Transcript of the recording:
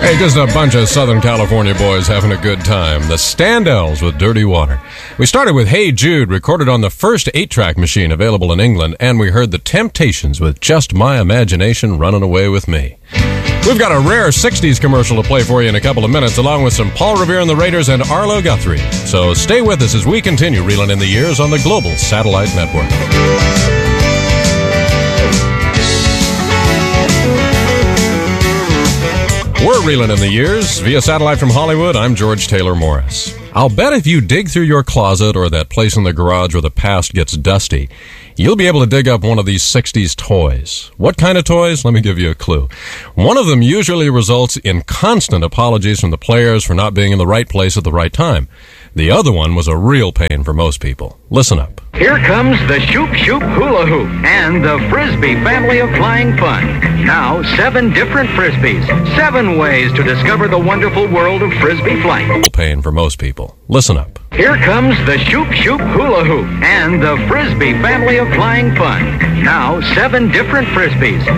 Hey, just a bunch of Southern California boys having a good time. The Standells with Dirty Water. We started with Hey Jude, recorded on the first 8-track machine available in England, and we heard The Temptations with Just My Imagination Running Away With Me. We've got a rare 60s commercial to play for you in a couple of minutes, along with some Paul Revere and the Raiders and Arlo Guthrie. So stay with us as we continue reeling in the years on the Global Satellite Network. We're reeling in the years via satellite from Hollywood. I'm George Taylor Morris. I'll bet if you dig through your closet or that place in the garage where the past gets dusty, you'll be able to dig up one of these 60s toys. What kind of toys? Let me give you a clue. One of them usually results in constant apologies from the players for not being in the right place at the right time. The other one was a real pain for most people. Listen up. Here comes the Shoop Shoop Hula Hoop and the Frisbee family of flying fun. Now, 7 different Frisbees, 7 ways to discover the wonderful world of Frisbee flight. Pain for most people. Listen up. Here comes the Shoop Shoop Hula Hoop and the Frisbee family of flying fun. Now, 7 different Frisbees.